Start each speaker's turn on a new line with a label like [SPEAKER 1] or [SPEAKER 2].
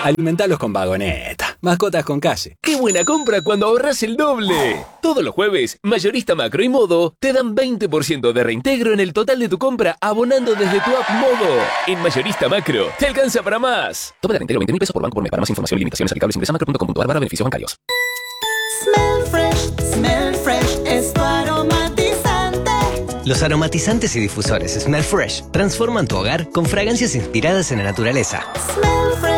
[SPEAKER 1] Alimentalos con Vagoneta. Mascotas con calle.
[SPEAKER 2] ¡Qué buena compra cuando ahorras el doble! Todos los jueves, Mayorista Macro y Modo te dan 20% de reintegro en el total de tu compra abonando desde tu app Modo. En Mayorista Macro, te alcanza para más. Toma de reintegro 20.000 pesos por banco por mes. Para más información y limitaciones aplicables ingresa macro.com.ar/beneficios bancarios.
[SPEAKER 3] Smell Fresh es tu aromatizante.
[SPEAKER 4] Los aromatizantes y difusores Smell Fresh transforman tu hogar con fragancias inspiradas en la naturaleza.
[SPEAKER 3] Smell Fresh.